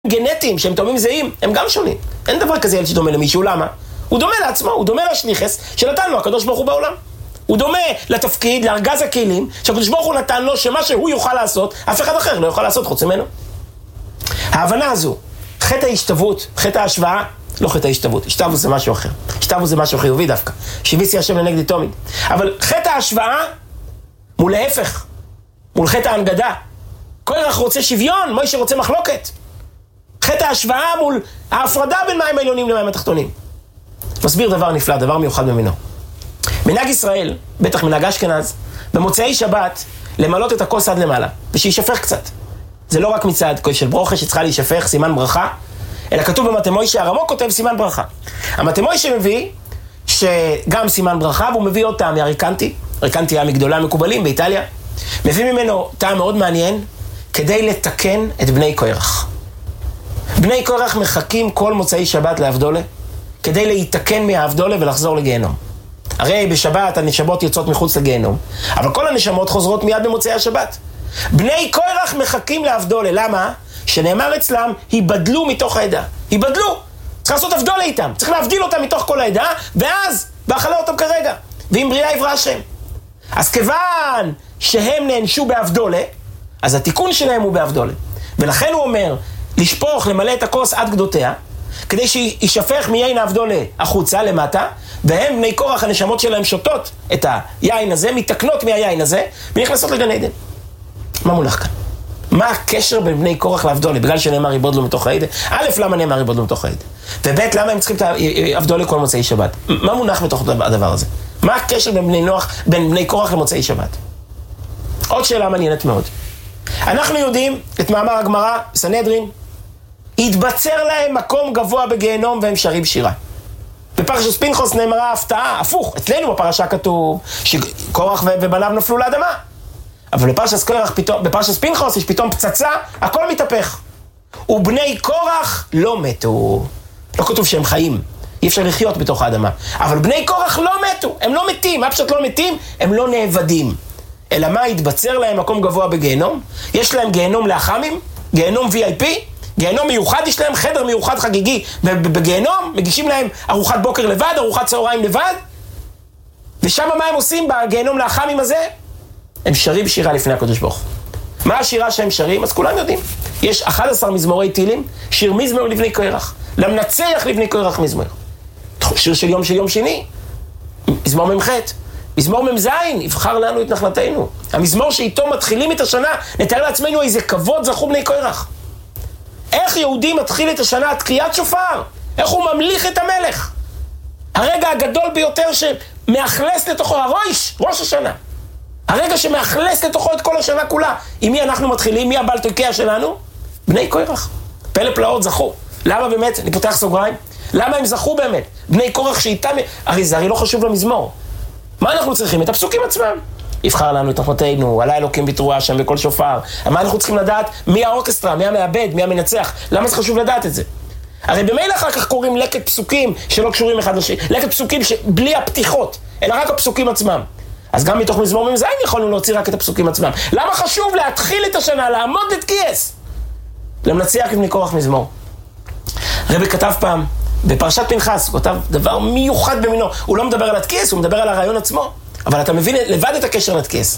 גנטיים שהם תאומים זהים, הם גם שונים. אין דבר כזה ילד שדומה למישהו, למה? הוא דומה לעצמו, הוא דומה לשליחס שנתן לו הקדוש ברוך הוא בעולם. הוא דומה לתפקיד, לארגז הכלים, שהקדוש ברוך הוא נתן לו שמה שהוא יוכל לעשות, אף אחד אחר לא יוכל לעשות חוץ ממנו. ההבנה הזו, חטא ההשתוות, חטא ההשוואה, לא חטא ההשתוות, השתוות זה משהו אחר. השתוות זה משהו חיובי דווקא. שיביסי השם לנגדי תמיד. אבל חטא ההשוואה מול ההפך, מול חטא ההנגדה. קורח רוצה שוויון, מוישה רוצה מחלוקת. חטא ההשוואה מול ההפרדה בין מים העליונים למים התחתונים. מסביר דבר נפלא, דבר מיוחד במינו. מנהג ישראל, בטח מנהג אשכנז, במוצאי שבת, למלות את הכוס עד למעלה, ושישפך קצת. זה לא רק מצד של ברוכה שצריכה להישפך, סימן ברכה, אלא כתוב במטה מוישה, הרמו כותב סימן ברכה. המטה מוישה מביא שגם סימן ברכה, והוא מביא עוד טעם מהריקנטי, ריקנטי היה מגדולי המקובלים באיטליה, מביא ממנו טעם מאוד מעניין, כדי לתקן את בני קורח. בני קורח מחכים כל מוצאי שבת להבדולה, כדי להתקן מההבדולה ולחזור לגיהנום. הרי בשבת הנשמות יוצאות מחוץ לגיהנום, אבל כל הנשמות חוזרות מיד במוצאי השבת. בני קורח מחכים להבדולה, למה? שנאמר אצלם, היבדלו מתוך העדה. היבדלו! צריך לעשות הבדולה איתם, צריך להבדיל אותם מתוך כל העדה, ואז באכלה אותם כרגע. ואם בריאה יברא השם. אז כיוון שהם נענשו בהבדולה, אז התיקון שלהם הוא בהבדולה. ולכן הוא אומר, לשפוך, למלא את הכוס עד גדותיה, כדי שישפך מיין ההבדולה החוצה למטה, והם בני קורח הנשמות שלהם שותות את היין הזה, מתקנות מהיין הזה, ונכנסות לגן עדן. מה מולך כאן? מה הקשר בין בני קורח להבדולה? בגלל שנאמר יבודלו מתוך העדה? א', למה נאמר יבודלו מתוך העדה? וב', למה הם צריכים את ההבדולה כל מוצאי שבת? מה מונח בתוך הדבר הזה? מה הקשר בין בני קורח למוצאי שבת? עוד שאלה מעניינת מאוד. אנחנו יודעים את מאמר הגמרא, סנהדרין, התבצר להם מקום גבוה בגיהנום והם שרים שירה. בפרשת פנחס נאמרה הפתעה, הפוך, אצלנו בפרשה כתוב שקורח ובניו נפלו לאדמה. אבל בפרשת פנחס יש פתאום פצצה, הכל מתהפך. ובני קורח לא מתו. לא כתוב שהם חיים, אי אפשר לחיות בתוך האדמה. אבל בני קורח לא מתו, הם לא מתים, מה פשוט לא מתים? הם לא נאבדים. אלא מה? התבצר להם מקום גבוה בגיהנום? יש להם גיהנום לאחמים? גיהנום VIP? גיהנום מיוחד, יש להם חדר מיוחד חגיגי בגיהנום, מגישים להם ארוחת בוקר לבד, ארוחת צהריים לבד, ושם מה הם עושים בגיהנום לאחמים הזה? הם שרים שירה לפני הקדוש ברוך הוא. מה השירה שהם שרים? אז כולם יודעים. יש 11 מזמורי תהילים, שיר מזמור לבני קורח, למנצח לבני קורח מזמור. שיר של יום שני, מזמור ממ"ח, מזמור מ"ז, יבחר לנו את נחלתנו. המזמור שאיתו מתחילים את השנה, נתאר לעצמנו איזה כבוד זכו בני קורח. איך יהודי מתחיל את השנה תקיעת שופר? איך הוא ממליך את המלך? הרגע הגדול ביותר שמאכלס לתוכו, ראש השנה. הרגע שמאכלס לתוכו את כל השנה כולה. עם מי אנחנו מתחילים? מי הבעל תוקע שלנו? בני קורח. פלא פלאות זכו. למה באמת? אני פותח סוגריים. למה הם זכו באמת? בני קורח שאיתם... הרי זה לא חשוב למזמור. מה אנחנו צריכים? את הפסוקים עצמם. יבחר לנו את נחלתנו, עלי אלוקים בתרועה שם בכל שופר. מה אנחנו צריכים לדעת? מי האורקסטרה, מי המעבד, מי המנצח? למה זה חשוב לדעת את זה? הרי במילא אחר כך קוראים לקט פסוקים שלא קשורים אחד לשני. לקט פסוקים בלי הפתיחות, אלא רק הפסוקים עצמם. אז גם מתוך מזמור מ"ז יכולנו להוציא רק את הפסוקים עצמם. למה חשוב להתחיל את השנה, לעמוד לתקייס? למנצח לבני קורח מזמור. רבי כתב פעם, בפרשת פנחס, הוא כתב דבר מיוחד במינו. הוא לא מדבר על התקייס, הוא מדבר על הרעיון עצמו. אבל אתה מבין לבד את הקשר לתקייס.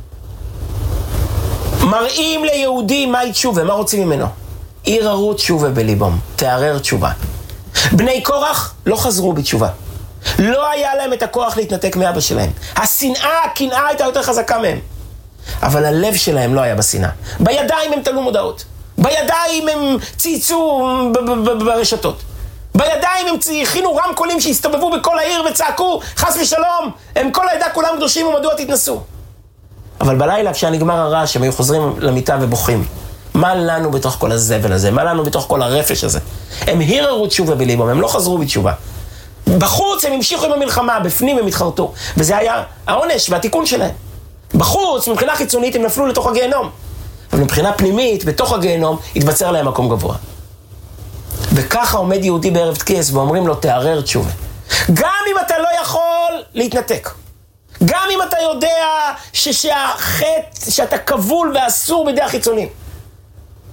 מראים ליהודי מהי תשובה, מה רוצים ממנו? ערערו תשובה בליבם, תערער תשובה. בני קורח לא חזרו בתשובה. לא היה להם את הכוח להתנתק מאבא שלהם. השנאה, הקנאה הייתה יותר חזקה מהם. אבל הלב שלהם לא היה בשנאה. בידיים הם תלו מודעות. בידיים הם צייצו ברשתות. בידיים הם הכינו רמקולים שהסתובבו בכל העיר וצעקו, חס ושלום, הם כל העדה כולם קדושים ומדוע תתנסו. אבל בלילה כשהיה נגמר הרעש, הם היו חוזרים למיטה ובוכים. מה לנו בתוך כל הזבל הזה? מה לנו בתוך כל הרפש הזה? הם הרהרו תשובה בליבם, הם לא חזרו בתשובה. בחוץ הם המשיכו עם המלחמה, בפנים הם התחרטו. וזה היה העונש והתיקון שלהם. בחוץ, מבחינה חיצונית, הם נפלו לתוך הגיהנום. אבל מבחינה פנימית, בתוך הגיהנום, התבצר להם מקום גבוה. וככה עומד יהודי בערב תקייס ואומרים לו, תערער תשובה. גם אם אתה לא יכול להתנתק. גם אם אתה יודע שהחטא, שאתה כבול ואסור בידי החיצונים.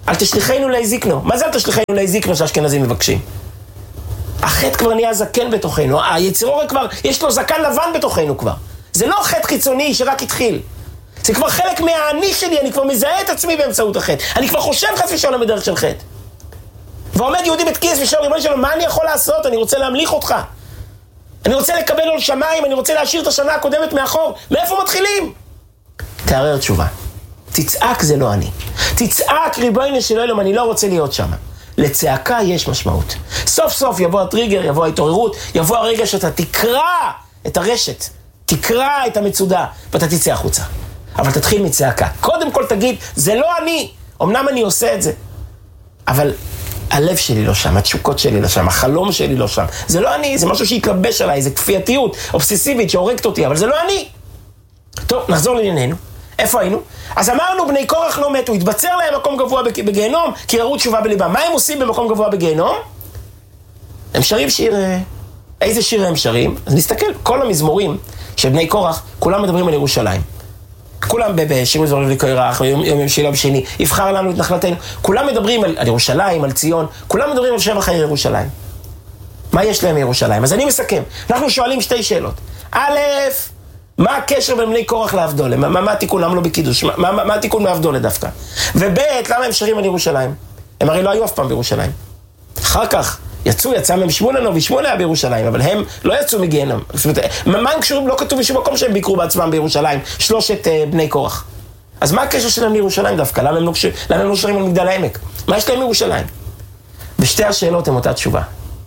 אל תשליחנו להזיקנו. מה זה אל תשליחנו להזיקנו שהאשכנזים מבקשים? החטא כבר נהיה זקן בתוכנו, היצור כבר, יש לו זקן לבן בתוכנו כבר. זה לא חטא חיצוני שרק התחיל. זה כבר חלק מהאני שלי, אני כבר מזהה את עצמי באמצעות החטא. אני כבר חושב חס ושלום בדרך של חטא. ועומד יהודי בתקיס ושואל, ריבונו של עולם, מה אני יכול לעשות? אני רוצה להמליך אותך. אני רוצה לקבל עול שמיים, אני רוצה להשאיר את השנה הקודמת מאחור. מאיפה מתחילים? תערער תשובה. תצעק זה לא אני. תצעק ריבונו של עולם, אני לא רוצה להיות שם. לצעקה יש משמעות. סוף סוף יבוא הטריגר, יבוא ההתעוררות, יבוא הרגע שאתה תקרא את הרשת, תקרא את המצודה, ואתה תצא החוצה. אבל תתחיל מצעקה. קודם כל תגיד, זה לא אני. אמנם אני עושה את זה. אבל הלב שלי לא שם, התשוקות שלי לא שם, החלום שלי לא שם. זה לא אני, זה משהו שהתלבש עליי, זה כפייתיות אובססיבית שהורגת אותי, אבל זה לא אני. טוב, נחזור לענייננו. איפה היינו? אז אמרנו, בני קורח לא מתו, התבצר להם מקום גבוה בגיהנום, כי ראו תשובה בליבם. מה הם עושים במקום גבוה בגיהנום? הם שרים שיר... איזה שיר הם שרים? אז נסתכל, כל המזמורים של בני קורח, כולם מדברים על ירושלים. כולם בשיר מזמורים לקורח, יום שילה בשני, יבחר לנו את נחלתנו. כולם מדברים על ירושלים, על ציון, כולם מדברים על שבח העיר ירושלים. מה יש להם מירושלים? אז אני מסכם. אנחנו שואלים שתי שאלות. א', מה הקשר בין בני קורח לאבדולה? מה התיקון? למה לא בקידוש? מה התיקון מאבדולה דווקא? וב', למה הם שרים על ירושלים? הם הרי לא היו אף פעם בירושלים. אחר כך יצא מהם שמואל ושמואל היה בירושלים, אבל הם לא יצאו מגיהנום. מה הם קשורים? לא כתוב בשום מקום שהם ביקרו בעצמם בירושלים, שלושת בני קורח. אז מה הקשר שלהם לירושלים דווקא? למה הם לא שרים על מגדל העמק? מה יש להם מירושלים? ושתי השאלות הם אותה תשובה.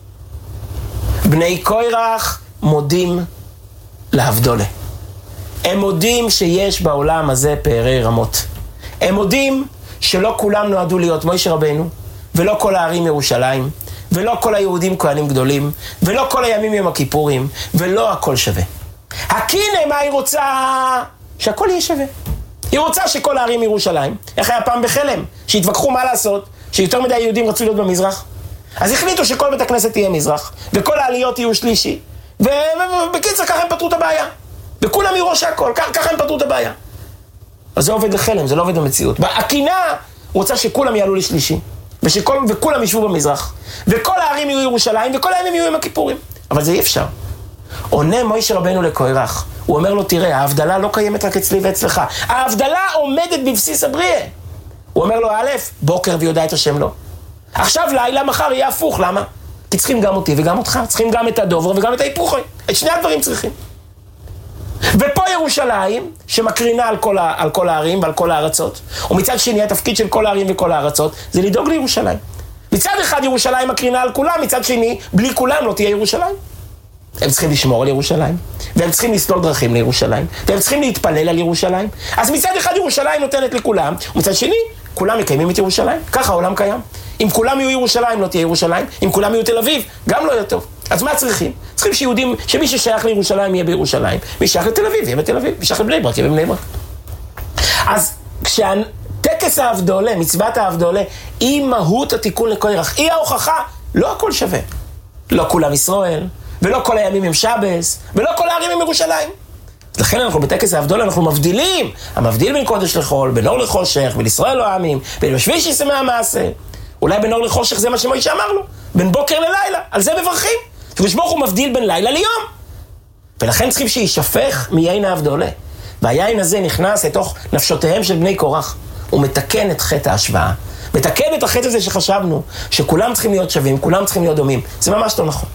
בני קורח מודים לאבדולה. הם מודים שיש בעולם הזה פערי רמות. הם מודים שלא כולם נועדו להיות מוישה רבנו, ולא כל הערים ירושלים, ולא כל היהודים כהנים גדולים, ולא כל הימים יום הכיפורים, ולא הכל שווה. הקינה, מה היא רוצה? שהכל יהיה שווה. היא רוצה שכל הערים ירושלים, איך היה פעם בחלם, שהתווכחו מה לעשות, שיותר מדי יהודים רצו להיות במזרח. אז החליטו שכל בית הכנסת יהיה מזרח, וכל העליות יהיו שלישי, ובקיצר ככה הם פתרו את הבעיה. וכולם יראו שהכל, ככה הם פתרו את הבעיה. אז זה עובד לחלם, זה לא עובד במציאות. הקינה רוצה שכולם יעלו לשלישי, וכולם ישבו במזרח, וכל הערים יהיו ירושלים, וכל הימים יהיו עם הכיפורים. אבל זה אי אפשר. עונה מוישה רבנו לקורח, הוא אומר לו, תראה, ההבדלה לא קיימת רק אצלי ואצלך. ההבדלה עומדת בבסיס הבריאה. הוא אומר לו, א', בוקר ויודע את השם לא. עכשיו לילה, מחר יהיה הפוך, למה? כי צריכים גם אותי וגם אותך, צריכים גם את הדובר וגם את ההיפוכי. את שני הדברים צריכים. ופה ירושלים, שמקרינה על כל הערים ועל כל הארצות, ומצד שני התפקיד של כל הערים וכל הארצות, זה לדאוג לירושלים. מצד אחד ירושלים מקרינה על כולם, מצד שני, בלי כולם לא תהיה ירושלים. הם צריכים לשמור על ירושלים, והם צריכים לסלול דרכים לירושלים, והם צריכים להתפלל על ירושלים. אז מצד אחד ירושלים נותנת לכולם, ומצד שני, כולם מקיימים את ירושלים. ככה העולם קיים. אם כולם יהיו ירושלים, לא תהיה ירושלים. אם כולם יהיו תל אביב, גם לא יהיה טוב. אז מה צריכים? צריכים שיהודים, שמי ששייך לירושלים יהיה בירושלים, מי ששייך לתל אביב יהיה בתל אביב, מי ששייך לבני ברק יהיה בבני ברק. אז כשהטקס האבדולה, מצוות האבדולה, היא מהות התיקון לקורח, היא ההוכחה, לא הכל שווה. לא כולם ישראל, ולא כל הימים הם שבס, ולא כל הערים הם ירושלים. לכן אנחנו בטקס האבדולה, אנחנו מבדילים. המבדיל בין קודש לחול, בין אור לחושך, בין ישראל לא העמים, בין משוויש ישמי המעשה. אולי בין אור לחושך זה מה שמוישה אמר לו. בין בוקר ללילה, על זה מברכים. הקדוש ברוך הוא מבדיל בין לילה ליום. ולכן צריכים שישפך מיין האבדולה. והיין הזה נכנס לתוך נפשותיהם של בני קורח. הוא מתקן את חטא ההשוואה. מתקן את החטא הזה שחשבנו, שכולם צריכים להיות שווים, כולם צריכים להיות דומים. זה ממש לא נכון.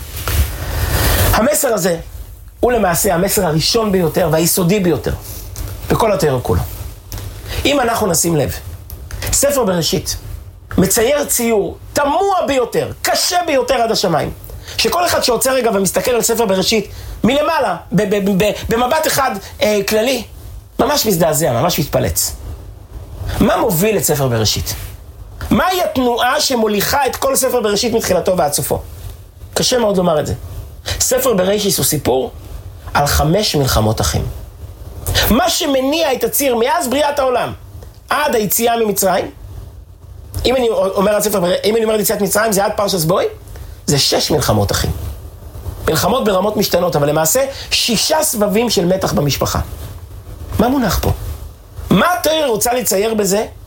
המסר הזה הוא למעשה המסר הראשון ביותר והיסודי ביותר. בכל התורה כולו. אם אנחנו נשים לב, ספר בראשית מצייר ציור תמוה ביותר, קשה ביותר עד השמיים. שכל אחד שעוצר רגע ומסתכל על ספר בראשית מלמעלה, במבט אחד כללי, ממש מזדעזע, ממש מתפלץ. מה מוביל את ספר בראשית? מהי התנועה שמוליכה את כל ספר בראשית מתחילתו ועד סופו? קשה מאוד לומר את זה. ספר בראשית הוא סיפור על 5 מלחמות אחים. מה שמניע את הציר מאז בריאת העולם עד היציאה ממצרים, אם אני אומר את יציאת מצרים זה עד פרשת בואי, זה 6 מלחמות אחים. מלחמות ברמות משתנות, אבל למעשה 6 סבבים של מתח במשפחה. מה מונח פה? מה התורה רוצה לצייר בזה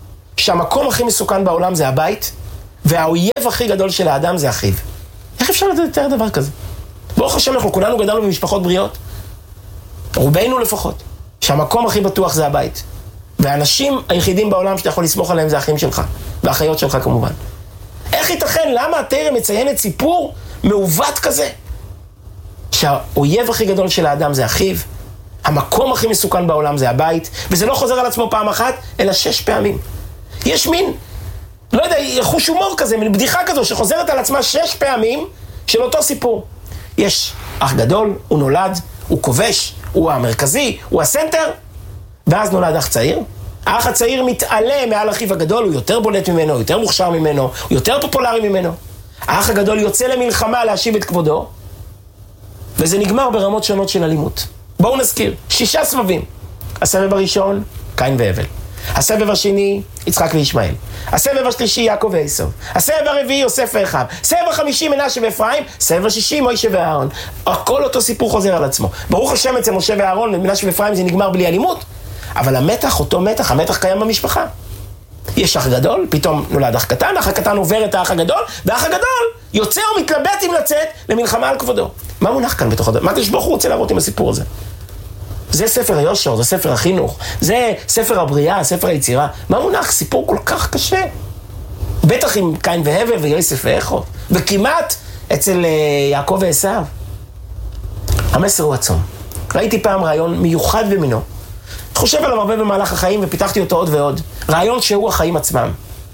שהמקום הכי מסוכן בעולם זה הבית, והאויב הכי גדול של האדם זה אחיו. איך אפשר לתאר דבר כזה? ברוך השם, אנחנו כולנו גדלנו במשפחות בריאות, רובנו לפחות, שהמקום הכי בטוח זה הבית. והאנשים היחידים בעולם שאתה יכול לסמוך עליהם זה האחים שלך, והאחיות שלך כמובן. איך ייתכן? למה התורה מציינת סיפור מעוות כזה? שהאויב הכי גדול של האדם זה אחיו, המקום הכי מסוכן בעולם זה הבית, וזה לא חוזר על עצמו פעם אחת, אלא 6 פעמים. יש מין, לא יודע, חוש הומור כזה, מין בדיחה כזו שחוזרת על עצמה 6 פעמים של אותו סיפור. יש אח גדול, הוא נולד, הוא כובש, הוא המרכזי, הוא הסנטר, ואז נולד אח צעיר. האח הצעיר מתעלה מעל אחיו הגדול, הוא יותר בולט ממנו, יותר מוכשר ממנו, הוא יותר פופולרי ממנו. האח הגדול יוצא למלחמה להשיב את כבודו, וזה נגמר ברמות שונות של אלימות. בואו נזכיר, 6 סבבים. הסבב הראשון, קין והבל. הסבב השני, יצחק וישמעאל. הסבב השלישי, יעקב ועשו. הסבב הרביעי, יוסף ואחיו. הסבב החמישי, מנשה ואפרים. הסבב השישי, מוישה ואהרון. הכל אותו סיפור חוזר על עצמו. ברוך השם, אצל משה ואהרון ומנשה ואפרים זה נגמר בלי אלימות. אבל המתח, אותו מתח, המתח קיים במשפחה. יש אח גדול, פתאום נולד אח קטן, אח הקטן עובר את האח הגדול, והאח הגדול יוצא ומתלבט אם לצאת למלחמה על כבודו. מה מונח כאן בתוך הדבר? מה הקדוש ברוך הוא רוצה להראות עם הסיפור הזה? זה ספר היושר, זה ספר החינוך, זה ספר הבריאה, ספר היצירה. מה מונח? סיפור כל כך קשה. בטח עם קין והבל ויוסף ואחו, וכמעט אצל יעקב ועשו. המסר הוא עצום. ראיתי פעם רעיון מיוחד במינו. חושב עליו הרבה במהלך החיים ופיתחתי אותו עוד ועוד. רעיון שהוא החיים עצמם.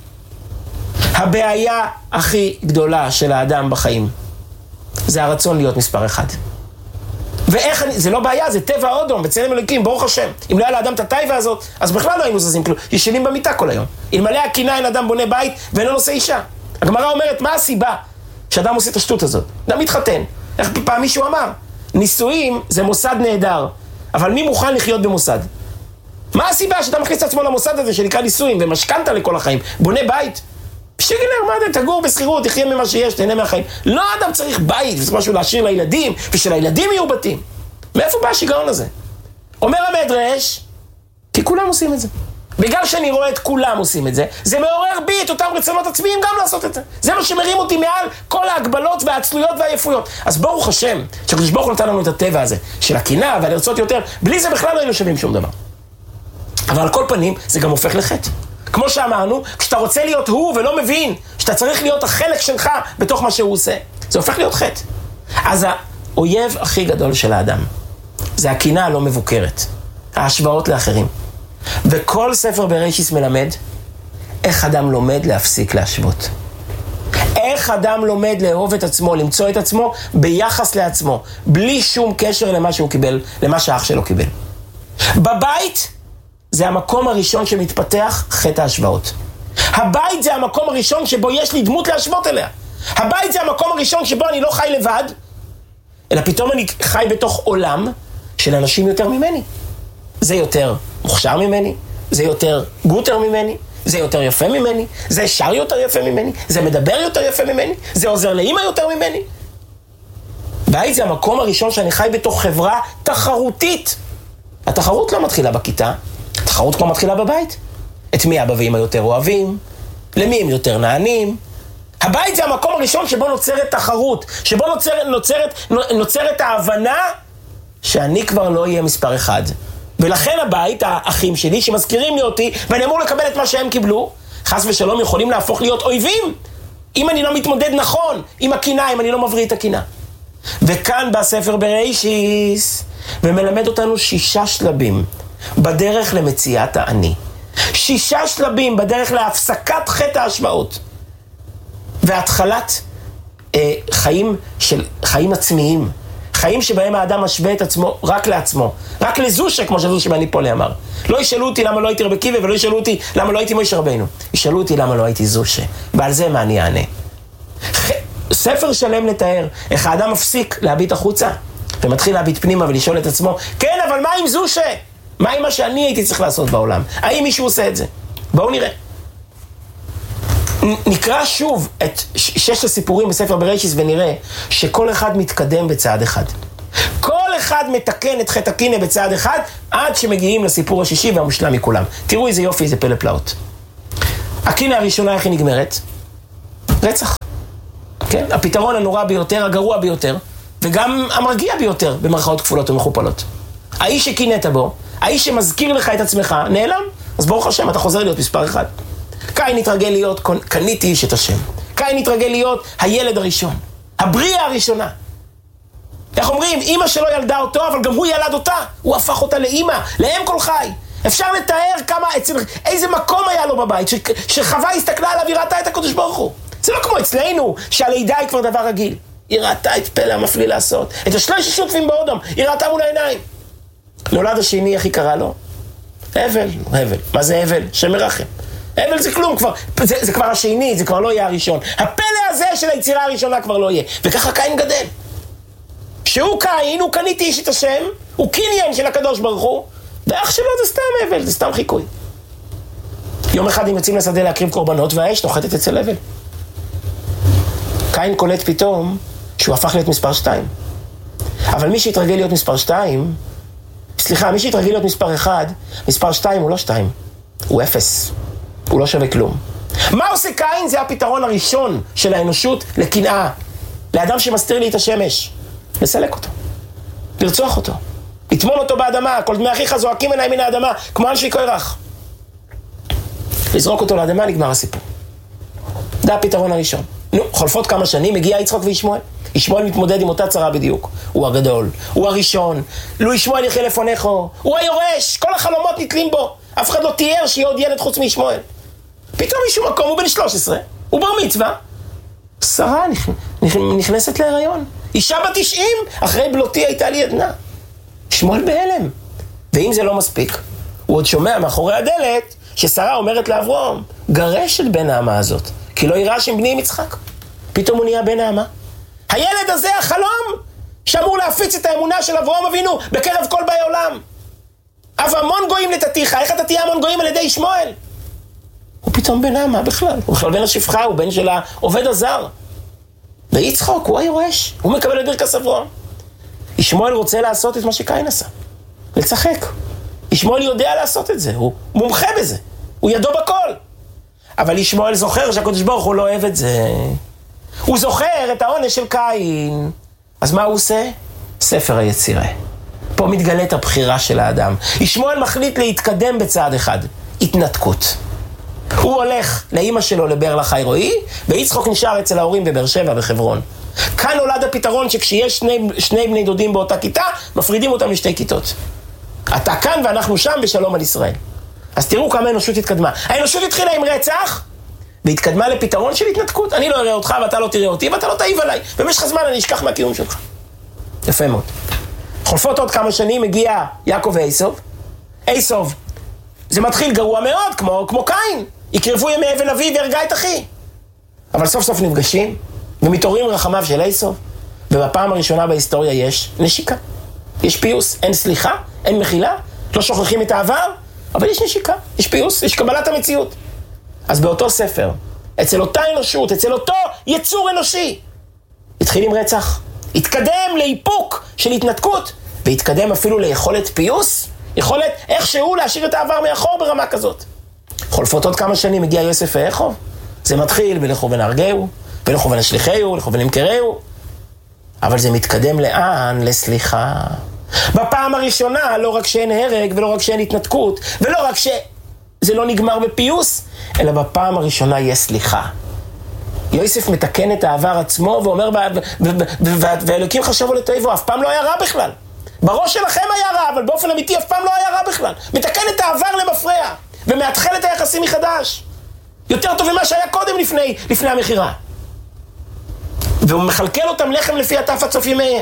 הבעיה הכי גדולה של האדם בחיים זה הרצון להיות מספר 1. ואיך זה לא בעיה, זה טבע אודום, בצלם אלוקים, ברוך השם. אם לא היה לאדם את הטבע הזאת, אז בכלל לא היינו זזים כלום. ישנים במיטה כל היום. אלמלא הקנאה אין אדם בונה בית ואינו נושא אישה. הגמרא אומרת, מה הסיבה שאדם עושה את השטות הזאת? אדם מתחתן. איך פעם מישהו אמר? נישואים זה מוסד נהדר, אבל מי מוכן לחיות במוסד? מה הסיבה שאתה מכניס את עצמו למוסד הזה שנקרא נישואים ומשכנת לכל החיים? בונה בית? שגנר, מה אתה? תגור בסחירות, תחיה ממה שיש, תהנה מהחיים. לא אדם צריך בית, זה משהו להשאיר לילדים, ושלילדים יהיו בתים. מאיפה בא השיגעון הזה? אומר המדרש, כי כולם עושים את זה. בגלל שאני רואה את כולם עושים את זה, זה מעורר בי את אותם רצונות עצמיים גם לעשות את זה. זה מה שמרים אותי מעל כל ההגבלות והעצלויות והעייפויות. אז ברוך השם, שהקדוש ברוך הוא נתן לנו את הטבע הזה, של הקנאה והלרצות יותר, בלי זה בכלל לא היינו שווים שום דבר. אבל על כל פנים, זה גם הופך לחטא. כמו שאמרנו, כשאתה רוצה להיות הוא ולא מבין שאתה צריך להיות החלק שלך בתוך מה שהוא עושה, זה הופך להיות חטא. אז האויב הכי גדול של האדם זה הקנאה הלא מבוקרת, ההשוואות לאחרים. וכל ספר בראשית מלמד איך אדם לומד להפסיק להשוות. איך אדם לומד לאהוב את עצמו, למצוא את עצמו ביחס לעצמו, בלי שום קשר למה שהוא קיבל, למה שהאח שלו קיבל. בבית זה המקום הראשון שמתפתח חטא ההשוואות. הבית זה המקום הראשון שבו יש לי דמות להשוות אליה. הבית זה המקום הראשון שבו אני לא חי לבד, אלא פתאום אני חי בתוך עולם של אנשים יותר ממני. זה יותר מוכשר ממני, זה יותר גוטר ממני, זה יותר יפה ממני, זה שר יותר יפה ממני, זה מדבר יותר יפה ממני, זה עוזר לאמא יותר ממני. בית זה המקום הראשון שאני חי בתוך חברה תחרותית. התחרות לא מתחילה בכיתה, התחרות כבר מתחילה בבית. את מי אבא ואמא יותר אוהבים, למי הם יותר נענים. הבית זה המקום הראשון שבו נוצרת תחרות, שבו נוצרת ההבנה שאני כבר לא אהיה מספר 1. ולכן הבית, האחים שלי שמזכירים לי אותי, ואני אמור לקבל את מה שהם קיבלו, חס ושלום יכולים להפוך להיות אויבים, אם אני לא מתמודד נכון עם הקנאה, אם אני לא מבריא את הקנאה. וכאן בספר בראשית, ומלמד אותנו 6 שלבים בדרך למציאת האני. 6 שלבים בדרך להפסקת חטא ההשוואות. והתחלת חיים עצמיים. חיים שבהם האדם משווה את עצמו רק לעצמו. רק לזושה, כמו שזושה בניפולי אמר. לא ישאלו אותי למה לא הייתי רבי עקיבא, ולא ישאלו אותי למה לא הייתי מוישה רבנו. ישאלו אותי למה לא הייתי זושה. ועל זה מה אני אענה. ספר שלם לתאר איך האדם מפסיק להביט החוצה, ומתחיל להביט פנימה ולשאול את עצמו, כן, אבל מה עם זושה? מה עם מה שאני הייתי צריך לעשות בעולם? האם מישהו עושה את זה? בואו נראה. נקרא שוב את 6 הסיפורים בספר בראשית ונראה שכל אחד מתקדם בצעד אחד. כל אחד מתקן את חטא הקנאה בצעד אחד עד שמגיעים לסיפור השישי והמושלם מכולם. תראו איזה יופי, איזה פלא פלאות. הקינה הראשונה איך היא נגמרת? רצח. כן? הפתרון הנורא ביותר, הגרוע ביותר, וגם המרגיע ביותר, במרכאות כפולות ומכופלות. האיש שקינאת בו, האיש שמזכיר לך את עצמך, נעלם. אז ברוך השם, אתה חוזר להיות מספר אחד. קין התרגל להיות, קניתי איש את השם. קין התרגל להיות הילד הראשון, הבריאה הראשונה. איך אומרים? אמא שלו ילדה אותו, אבל גם הוא ילד אותה. הוא הפך אותה לאמא, לאם כל חי. אפשר לתאר איזה מקום היה לו בבית, שחווה הסתכלה עליו, היא ראתה את הקדוש ברוך הוא. זה לא כמו אצלנו, שהלידה היא כבר דבר רגיל. היא ראתה את פלא המפליא לעשות. את השלוש שותפים באודום, היא ראתה מול העיניים. נולד השני, איך היא קרא לו? הבל. מה זה הבל? שם מרחם. הבל זה כלום כבר, זה כבר השני, זה כבר לא יהיה הראשון. הפלא הזה של היצירה הראשונה כבר לא יהיה. וככה קין גדל. שהוא קין, הוא קניתי איש את השם, הוא קניין של הקדוש ברוך הוא, ואח שלו זה סתם הבל, זה סתם חיקוי. יום אחד הם יוצאים לשדה להקריב קורבנות, והאש נוחתת אצל הבל. קין קולט פתאום שהוא הפך להיות מספר 2. אבל מי שהתרגל להיות מספר 2, מי שהתרגל להיות מספר 1, מספר 2 הוא לא 2, הוא 0. הוא לא שווה כלום. מה עושה קין? זה הפתרון הראשון של האנושות לקנאה. לאדם שמסתיר לי את השמש. לסלק אותו. לרצוח אותו. לטמון אותו באדמה. כל דמי אחיך זועקים אליי מן האדמה. כמו אנשי קורח. לזרוק אותו לאדמה, נגמר הסיפור. זה הפתרון הראשון. חולפות כמה שנים, מגיע יצחק וישמעאל. ישמעאל מתמודד עם אותה צרה בדיוק. הוא הגדול. הוא הראשון. לו ישמעאל יחיה לפניכו. הוא היורש. כל החלומות נתלים בו. אף אחד לא תיאר שיהיה עוד ילד חוץ מישמעאל. פתאום משום מקום, הוא בן 13, הוא בר מצווה. שרה נכנסת להיריון. אישה בת 90, אחרי בלותי הייתה לי עדנה. ישמעאל בהלם. ואם זה לא מספיק, הוא עוד שומע מאחורי הדלת ששרה אומרת לאברהם, גרש את בן האמה הזאת, כי לא יירש עם בני עם יצחק. פתאום הוא נהיה בן האמה. הילד הזה, החלום, שאמור להפיץ את האמונה של אברהם אבינו בקרב כל באי עולם. אב המון גויים לתתיך, איך אתה תהיה המון גויים על ידי ישמעאל? הוא פתאום בן האמה בכלל, הוא בכלל בן השפחה, הוא בן של העובד הזר. ויצחק, הוא היורש, הוא מקבל את ברכת אברהם. ישמעאל רוצה לעשות את מה שקין עשה, לצחק. ישמעאל יודע לעשות את זה, הוא מומחה בזה, הוא ידו בכל. אבל ישמעאל זוכר שהקדוש ברוך הוא לא אוהב את זה. הוא זוכר את העונש של קין. אז מה הוא עושה? ספר היצירה. פה מתגלית הבחירה של האדם. ישמעאל מחליט להתקדם בצעד אחד, התנתקות. הוא הולך לאמא שלו לבאר לחי רועי, ויצחק נשאר אצל ההורים בבאר שבע וחברון. כאן נולד הפתרון שכשיש שני בני דודים באותה כיתה, מפרידים אותם לשתי כיתות. אתה כאן ואנחנו שם בשלום על ישראל. אז תראו כמה האנושות התקדמה. האנושות התחילה עם רצח, והתקדמה לפתרון של התנתקות. אני לא אראה אותך ואתה לא תראה אותי, ואתה לא תעיב עליי. במשך הזמן אני אשכח מהקיום שלך. יפה מאוד. חולפות עוד כמה שנים, מגיע יעקב ועשב. עשב, זה מתחיל גרוע מאוד, כמו קין. יקרבו ימי אבל אבי והרגה את אחי. אבל סוף סוף נפגשים, ומתעוררים רחמיו של עשב, ובפעם הראשונה בהיסטוריה יש נשיקה. יש פיוס, אין סליחה, אין מחילה, לא שוכחים את העבר, אבל יש נשיקה, יש פיוס, יש קבלת המציאות. אז באותו ספר, אצל אותה אנושות, אצל אותו יצור אנושי, התחיל עם רצח, התקדם לאיפוק של התנתקות, והתקדם אפילו ליכולת פיוס, יכולת איכשהו להשאיר את העבר מאחור ברמה כזאת. חולפות עוד כמה שנים, מגיע יוסף ויעקב. זה מתחיל בלכו ונהרגהו, ולכו ונשליחהו, לכו ונמכרהו. אבל זה מתקדם לאן? לסליחה. בפעם הראשונה, לא רק שאין הרג, ולא רק שאין התנתקות, ולא רק שזה לא נגמר בפיוס, אלא בפעם הראשונה יש סליחה. יוסף מתקן את העבר עצמו, ואומר, ואלוקים חשבו לטויבו, אף פעם לא היה רע בכלל. בראש שלכם היה רע, אבל באופן אמיתי אף פעם לא היה רע בכלל. מתקן את העבר למפרע, ומאתחל את היחסים מחדש. יותר טוב ממה שהיה קודם לפני המחירה. והוא מחלקל אותם לחם לפי הטף עד סוף ימיהם.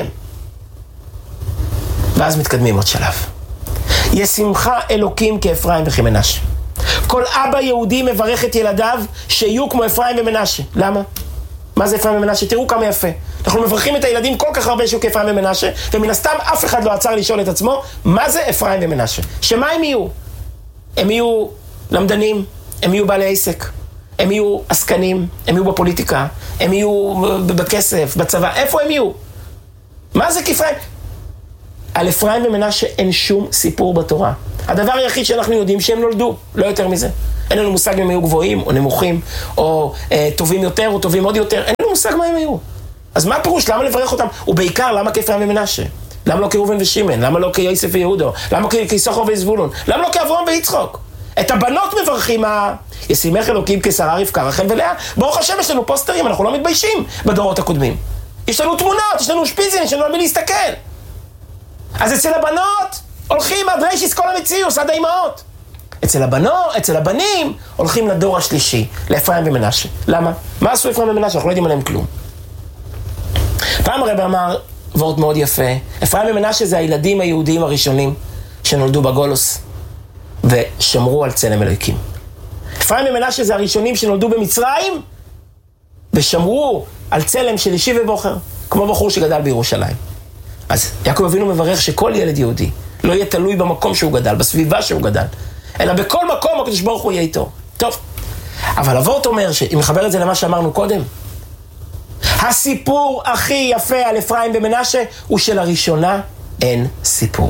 ואז מתקדמים עוד שלב. ישמחה אלוקים כאפרים וכמנשה. כל אבא יהודי מברך את ילדיו שיהיו כמו אפרים ומנשה. למה? מה זה אפרים ומנשה? תראו כמה יפה. אנחנו מברכים את הילדים כל כך הרבה שיהיו כאפרים ומנשה, ומן הסתם אף אחד לא עצר לשאול את עצמו, מה זה אפרים ומנשה? שמה הם יהיו? הם יהיו למדנים, הם יהיו בעלי עסק, הם יהיו עסקנים, הם יהיו בפוליטיקה, הם יהיו בכסף, בצבא, איפה הם יהיו? מה זה כאפרים? על אפרים ומנשה אין שום סיפור בתורה. הדבר היחיד שאנחנו יודעים שהם נולדו, לא יותר מזה. אין לנו מושג אם הם היו גבוהים או נמוכים, או טובים יותר או טובים עוד יותר, אין לנו מושג מה הם היו. אז מה הפירוש? למה לברך אותם? ובעיקר, למה כאפרים ומנשה? למה לא כראובן ושמעון? למה לא כיוסף ויהודה? למה כיששכר וזבולון? למה לא כאברהם ויצחק? את הבנות מברכים ישימך אלוקים כשרה רבקה רחל ולאה. ברוך השם, יש לנו פוסטרים, אנחנו לא מתביישים בדורות הקודמים. יש לנו תמונות, יש לנו שפיצים, יש לנו על מי להסתכל. אז אצל הבנות הולכים עד ראשיס כל המציאוס, עד האימהות. אצל הבנים הולכים לדור השלישי, לאפרים ומנשה. למה? מה עשו אפרים ומנשה? אנחנו לא יודעים עליהם כלום. פעם הרב אמר וורט מאוד יפה, אפרים ומנשה זה הילדים היהודיים הראשונים שנולדו בגולוס ושמרו על צלם אלוהיקים. אפרים ומנשה זה הראשונים שנולדו במצרים ושמרו על צלם של אישי ובוחר, כמו בחור שגדל בירושלים. אז יעקב אבינו מברך שכל ילד יהודי לא יהיה תלוי במקום שהוא גדל, בסביבה שהוא גדל, אלא בכל מקום הקדוש ברוך הוא יהיה איתו. טוב, אבל הוורט אומר, אם נחבר את זה למה שאמרנו קודם, הסיפור הכי יפה על אפרים ומנשה הוא שלראשונה אין סיפור.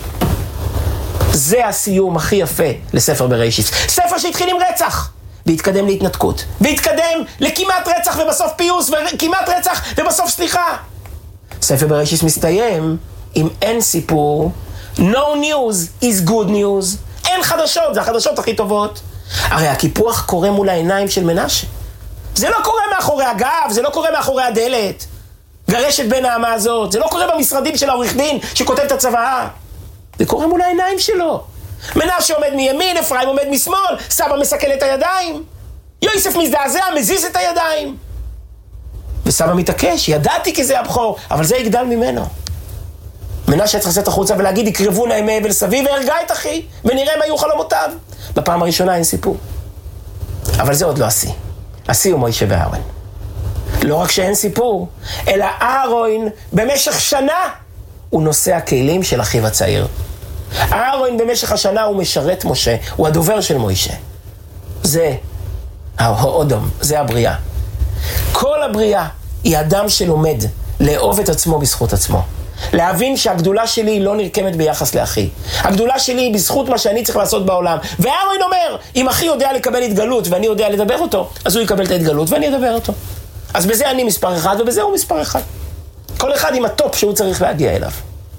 זה הסיום הכי יפה לספר בראשית. ספר שהתחיל עם רצח והתקדם להתנתקות, והתקדם לכמעט רצח ובסוף פיוס, וכמעט רצח ובסוף סליחה. ספר בראשית מסתיים עם אין סיפור. No news is good news. אין חדשות, זה החדשות הכי טובות. הרי הקיפוח קורה מול העיניים של מנשה. זה לא קורה מאחורי הגב, זה לא קורה מאחורי הדלת. גרשת בין העמה הזאת, זה לא קורה במשרדים של העורך דין שכותב את הצוואה. זה קורה מול העיניים שלו. מנשה עומד מימין, אפרים עומד משמאל, סבא מסכל את הידיים. יוסף מזדעזע, מזיז את הידיים. וסבא מתעקש, ידעתי כי זה הבכור, אבל זה יגדל ממנו. מנשה צריך לצאת החוצה ולהגיד, יקרבו נא ימי אבל סביב והרגע את אחי, ונראה מה יהיו חלומותיו. בפעם הראשונה אין סיפור. אבל זה עוד לא השיא. השיא הוא מוישה ואהרון. לא רק שאין סיפור, אלא אהרון במשך שנה הוא נושא הכלים של אחיו הצעיר. אהרון במשך השנה הוא משרת משה, הוא הדובר של מוישה. זה האודום, זה הבריאה. כל הבריאה היא אדם שלומד לאהוב את עצמו בזכות עצמו. להבין שהגדולה שלי היא לא נרקמת ביחס לאחי. הגדולה שלי היא בזכות מה שאני צריך לעשות בעולם. ואהרון אומר, אם אחי יודע לקבל התגלות ואני יודע לדבר אותו, אז הוא יקבל את ההתגלות ואני אדבר אותו. אז בזה אני מספר אחד ובזה הוא מספר אחד. כל אחד עם הטופ שהוא צריך להגיע אליו.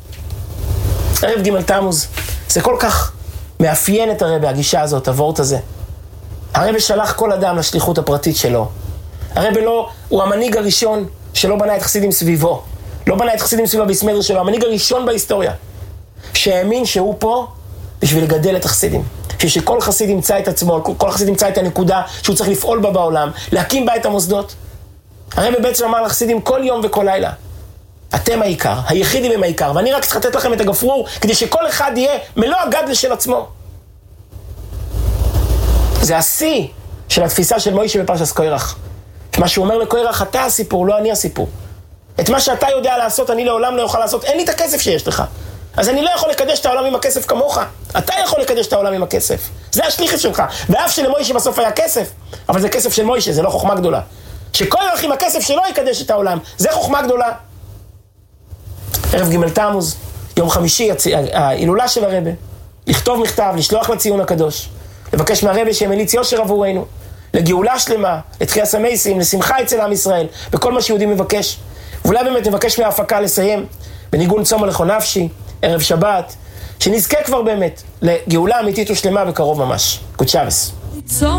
ערב ג' תמוז, זה כל כך מאפיין את הרב הגישה הזאת, הוורט הזה. הרב שלח כל אדם לשליחות הפרטית שלו. הרב לא, הוא המנהיג הראשון שלא בנה את חסידים סביבו. לא בנה את חסידים סביבה בסמדר שלו, המנהיג הראשון בהיסטוריה, שהאמין שהוא פה בשביל לגדל את החסידים. שכל חסיד ימצא את עצמו, כל חסיד ימצא את הנקודה שהוא צריך לפעול בה בעולם, להקים בה את המוסדות. הרב בעצם אמר לחסידים כל יום וכל לילה, אתם העיקר, היחידים הם העיקר, ואני רק צריך לתת לכם את הגפרור, כדי שכל אחד יהיה מלוא הגדל של עצמו. זה השיא של התפיסה של מוישה בפרשת קורח. מה שהוא אומר לקורח, אתה הסיפור, לא אני הסיפור. את מה שאתה יודע לעשות, אני לעולם לא יכול לעשות. אין לי את הכסף שיש לך. אז אני לא יכול לקדש את העולם עם הכסף כמוך. אתה יכול לקדש את העולם עם הכסף. זה השליחות שלך. ואף שלמוישה בסוף היה כסף, אבל זה כסף של מוישה, זה לא חוכמה גדולה. שקורח עם הכסף שלו יקדש את העולם, זה חוכמה גדולה. ערב ג' תמוז, יום חמישי, ההילולה של הרב, לכתוב מכתב, לשלוח לציון הקדוש, לבקש מהרב שימליץ יושר עבורנו, לגאולה שלמה, לתחיית המתים, לשמחה אצל עם ישראל, בכל מה שיהודי מבקש. ואולי באמת נבקש מההפקה לסיים בניגון צום הלכו נפשי, ערב שבת, שנזכה כבר באמת לגאולה אמיתית ושלמה בקרוב ממש. קודשבס.